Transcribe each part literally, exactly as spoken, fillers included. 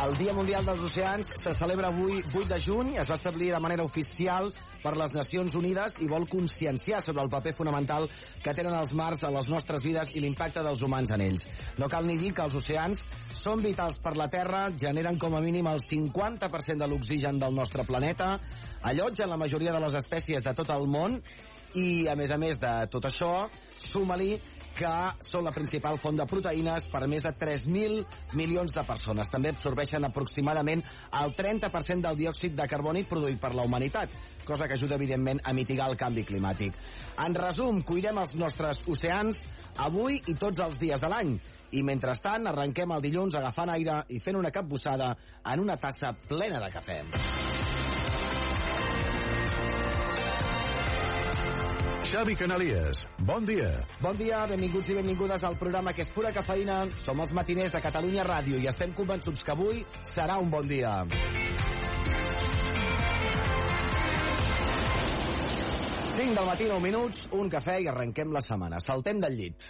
El Dia Mundial dels Oceans se celebra avui, vuit de juny, es va establir de manera oficial per les Nacions Unides i vol conscienciar sobre el paper fonamental que tenen els mars a les nostres vides i l'impacte dels humans en ells. No cal ni dir que els oceans són vitals per la Terra, generen com a mínim el cinquanta per cent de l'oxigen del nostre planeta, allotgen la majoria de les espècies de tot el món i, a més a més de tot això, suma-li que són la principal font de proteïnes per més de tres mil milions de persones. També absorbeixen aproximadament el trenta per cent del diòxid de carboni produït per la humanitat, cosa que ajuda, evidentment, a mitigar el canvi climàtic. En resum, cuidem els nostres oceans avui i tots els dies de l'any. I, mentrestant, arrenquem el dilluns agafant aire i fent una capbussada en una tassa plena de cafè. Xavi Canalies, bon dia. Bon dia, benvinguts i benvingudes al programa que és pura cafeïna. Som els matiners de Catalunya Ràdio i estem convençuts que avui serà un bon dia. cinc del matí, nou minuts, un cafè i arrenquem la setmana. Saltem del llit.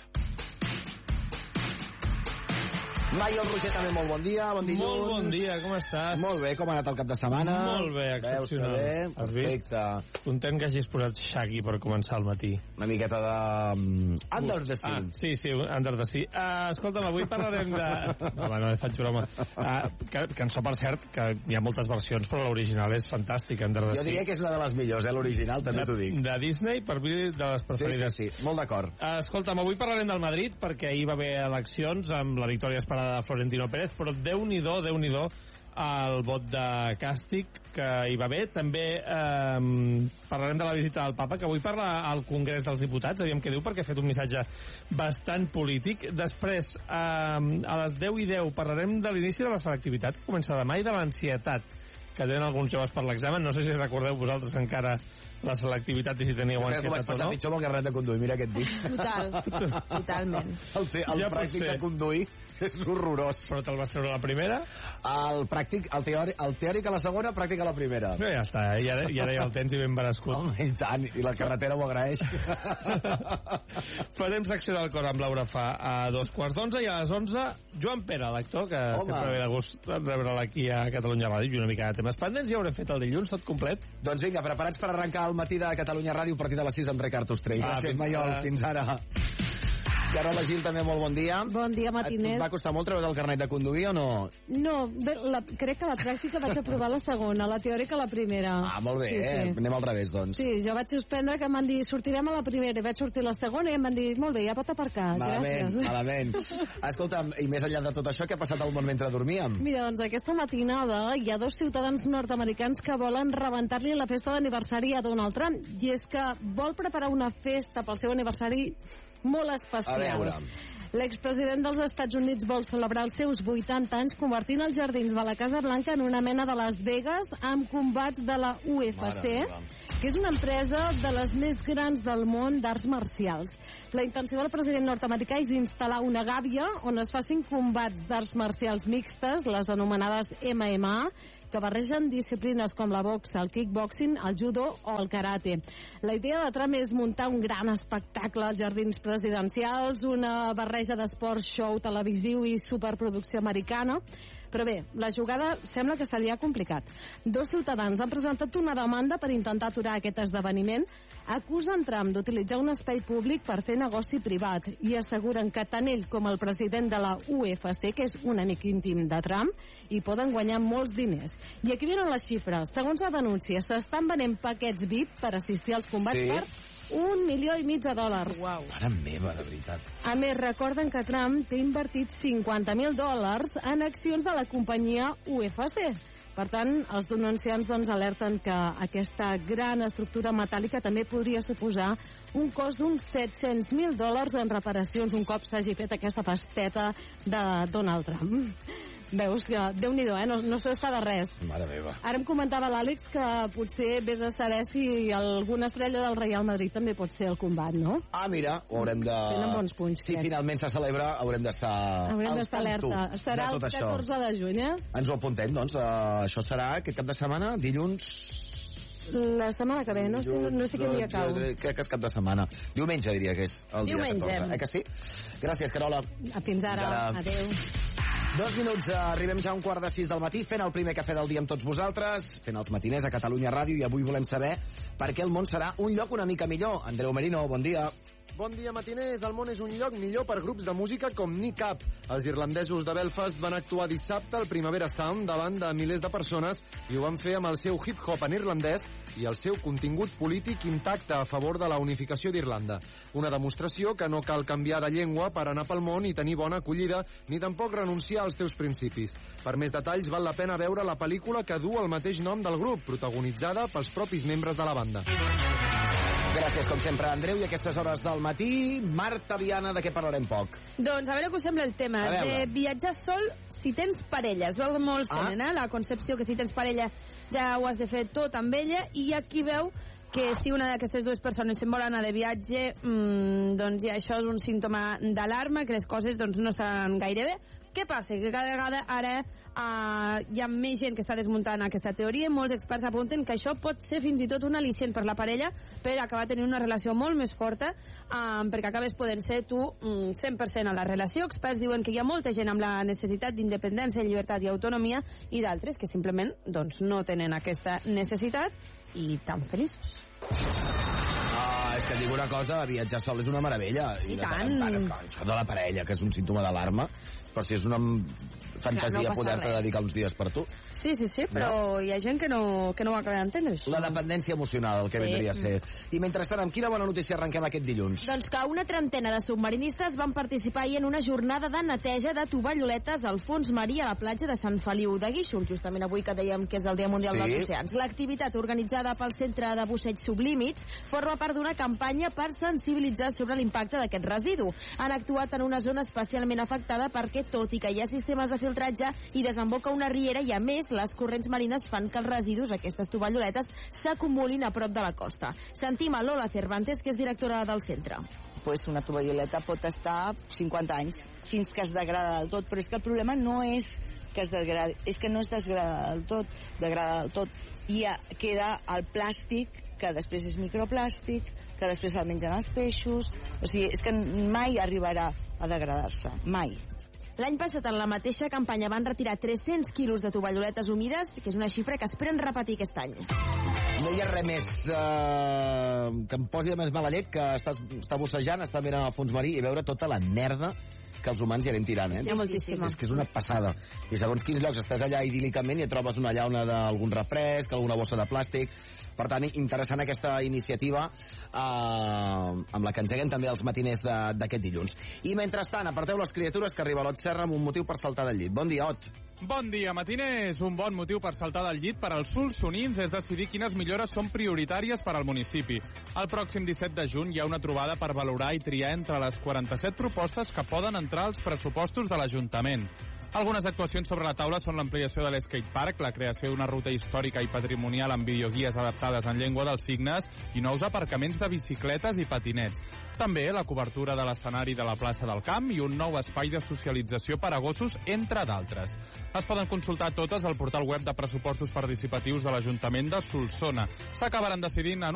Mai el Roger també, molt bon dia, bon dilluns. Molt bon dia, com estàs? Molt bé, com ha anat el cap de setmana? Molt bé, excepcional. Veus que bé? Perfecte. Content que hagis posat Shaggy per començar el matí. Una miqueta de... Um, under the Sea. Ah, sí, sí, Under the Sea. Uh, escolta'm, avui parlarem de... No, no, faig broma. Uh, que, cançó, per cert, que hi ha moltes versions, però l'original és fantàstica, Under the Sea. Jo diria que és una de les millors, eh, l'original, també t'ho dic. De Disney, per mi, de les preferides. Sí, sí, sí, molt d'acord. Uh, escolta'm, avui parlarem del Madrid, perquè ahir va haver eleccions amb la victòria esperada de Florentino Pérez, però Déu-n'hi-do, Déu-n'hi-do el vot de càstig que hi va haver. També eh, parlarem de la visita del papa, que avui parla al Congrés dels Diputats, aviam què diu, perquè ha fet un missatge bastant polític. Després, eh, a les deu i deu, parlarem de l'inici de la selectivitat, que comença demà, i de l'ansietat que tenen alguns joves per l'examen. No sé si recordeu vosaltres encara la selectivitat i si teníeu ansietat o no. Jo crec que vaig passar pitjor amb el carnet de conduir, mira què et dic. Total, totalment. El, te, el ja pràctic de conduir és horrorós. Però te'l vas treure la primera? El pràctic, el teòric, el teòric a la segona, pràctic a la primera. No, ja està, eh? I ara, i ara ja el tens i ben berescut. Home, i tant, i la carretera ho agraeix. Farem secció del cor amb Laura Fa a dos quarts d'onze, i a les onze Joan Pere, l'actor, que Home. sempre ve de gust rebre'l aquí a Catalunya Ràdio, i una mica de temes pendents. Ja haurem fet el dilluns tot complet. Doncs vinga, preparats per arrencar el matí de Catalunya Ràdio a partir de les sis amb Ricard Ostrell. Ah, Gràcies, Maiol, fins ara. Carola Gil, també molt bon dia. Bon dia, matiners. Et va costar molt treure el carnet de conduir o no? No, bé, la, crec que la pràctica vaig aprovar la segona, la teòrica la primera. Ah, molt bé, sí, eh? Sí. Anem al revés, doncs. Sí, jo vaig suspendre, que em van dir sortirem a la primera, i vaig sortir a la segona i em van dir, molt bé, ja pot aparcar, malament, gràcies. Malament, Escolta'm, i més enllà de tot això, què ha passat al món mentre dormíem? Mira, doncs aquesta matinada hi ha dos ciutadans nord-americans que volen rebentar-li la festa d'aniversari a Donald Trump, i és que vol preparar una festa pel seu aniversari molt especial. A veure... L'expresident dels Estats Units vol celebrar els seus vuitanta anys convertint els jardins de la Casa Blanca en una mena de Las Vegas amb combats de la U F C, que és una empresa de les més grans del món d'arts marcials. La intenció del president nord-americà és instal·lar una gàbia on es facin combats d'arts marcials mixtes, les anomenades M M A, que barregen disciplines com la boxa, el kickboxing, el judo o el karate. La idea de Trump és muntar un gran espectacle als jardins presidencials, una barreja d'esport, show televisiu i superproducció americana. Però bé, la jugada sembla que se li ha complicat. Dos ciutadans han presentat una demanda per intentar aturar aquest esdeveniment, acusen Trump d'utilitzar un espai públic per fer negoci privat i asseguren que tant ell com el president de la U F C, que és un amic íntim de Trump, hi poden guanyar molts diners. I aquí venen les xifres. Segons la denúncia, s'estan venent paquets V I P per assistir als combats sí. per un milió i mig de dòlars. Uau. Mare meva, de veritat. A més, recorden que Trump té invertit cinquanta mil dòlars en accions de la companyia U F C. Per tant, els denunciants doncs, alerten que aquesta gran estructura metàl·lica també podria suposar un cost d'uns set-cents mil dòlars en reparacions un cop s'hagi fet aquesta festeta de Donald Trump. Veus que, Déu-n'hi-do, eh? No, no s'està de res. Mare meva. Ara em comentava l'Àlex que potser vés a saber si alguna estrella del Real Madrid també pot ser el combat, no? Ah, mira, ho haurem de... Tenen bons punts. Si finalment se celebra, haurem d'estar haurem d'estar alerta. Estarà el catorze de juny, eh? Ens ho apuntem, doncs. Uh, això serà aquest cap de setmana, dilluns... La setmana que ve, no sé, no sé quin dia cau. Crec que és cap de setmana. Diumenge, diria que és el Diumenge. dia catorze. Eh que sí? Gràcies, Carola. Fins ara. Fins ara. Adéu. Dos minuts, arribem ja a un quart de sis del matí, fent el primer cafè del dia amb tots vosaltres, fent els matiners a Catalunya Ràdio, i avui volem saber per què el món serà un lloc una mica millor. Andreu Merino, bon dia. Bon dia, matiners. El món és un lloc millor per grups de música com Nick Up. Els irlandesos de Belfast van actuar dissabte al Primavera Sound davant de milers de persones i ho van fer amb el seu hip-hop en irlandès i el seu contingut polític intacte a favor de la unificació d'Irlanda. Una demostració que no cal canviar de llengua per anar pel món i tenir bona acollida, ni tampoc renunciar als teus principis. Per més detalls, val la pena veure la pel·lícula que du el mateix nom del grup, protagonitzada pels propis membres de la banda. Gràcies, com sempre, Andreu. I a aquestes hores del matí, Marta Viana, de què parlarem poc? Doncs a veure què us sembla el tema de viatjar sol si tens parella. Es veu que molts ah. tenen, eh? La concepció que si tens parella ja ho has de fer tot amb ella, i aquí veu que si una d'aquestes dues persones se'n vol anar de viatge, mmm, doncs ja això és un símptoma d'alarma, que les coses doncs, no estan gaire bé. Què passa? Que cada vegada ara uh, hi ha més gent que està desmuntant aquesta teoria i molts experts apunten que això pot ser fins i tot un al·licient per la parella per acabar tenint una relació molt més forta, uh, perquè acabes podent ser tu um, cent per cent a la relació. Experts diuen que hi ha molta gent amb la necessitat d'independència, llibertat i autonomia, i d'altres que simplement doncs, no tenen aquesta necessitat i tan feliços. Ah, és que et dic una cosa, viatjar sol és una meravella. I, I tant. tant és que això de la parella, que és un símptoma d'alarma, però si és una fantasia no poder-te dedicar uns dies per tu. Sí, sí, sí, però no? Hi ha gent que no, que no ho acaba d'entendre, això. La dependència emocional, el que sí. vendria a ser. I mentrestant, amb quina bona notícia arrenquem aquest dilluns? Doncs que una trentena de submarinistes van participar ahir en una jornada de neteja de tovalloletes al fons marí a la platja de Sant Feliu de Guíxols, justament avui que dèiem que és el Dia Mundial sí. dels Oceans. L'activitat, organitzada pel Centre de Busseig Sublímits, forma part d'una campanya per sensibilitzar sobre l'impacte d'aquest residu. Han actuat en una zona especialment afectada perquè, tot i que hi ha sistemes de filtratge i desemboca una riera, i a més les corrents marines fan que els residus, aquestes tovalloletes, s'acumulin a prop de la costa. Sentim a Lola Cervantes, que és directora del centre. Pues una tovalloleta pot estar cinquanta anys fins que es degrada del tot, però és que el problema no és que es degrada, és que no es desgrada del tot, degrada del tot, i queda el plàstic, que després és microplàstic, que després el mengen els peixos, o sigui, és que mai arribarà a degradar-se, mai. L'any passat, en la mateixa campanya, van retirar tres-cents quilos de tovalloletes humides, que és una xifra que esperen repetir aquest any. No hi ha res més uh, que em posi de més mala llet que estar, estar bussejant, estar mirant al fons marí i veure tota la merda que els humans hi anem tirant, eh? Hi ha moltíssima. És que és una passada. I segons quins llocs estàs allà idíl·licament i et trobes una llauna d'algun refresc, alguna bossa de plàstic. Per tant, interessant aquesta iniciativa eh, amb la que engeguem també els matiners d'aquest dilluns. I mentrestant, aparteu les criatures, que arriba l'Ot Serra amb un motiu per saltar del llit. Bon dia, Ot. Bon dia, matiners. Un bon motiu per saltar del llit per als solsonins és decidir quines millores són prioritàries per al municipi. El pròxim disset de juny hi ha una trobada per valorar i triar entre les quaranta-set propostes que poden entrar als pressupostos de l'Ajuntament. Algunes actuacions sobre la taula són l'ampliació de l'Skate Park, la creació d'una ruta històrica i patrimonial amb videoguies adaptades en llengua dels signes i nous aparcaments de bicicletes i patinets. També la cobertura de l'escenari de la plaça del Camp i un nou espai de socialització per a gossos, entre d'altres. Es poden consultar totes al portal web de pressupostos participatius de l'Ajuntament de Solsona. S'acabaran decidint en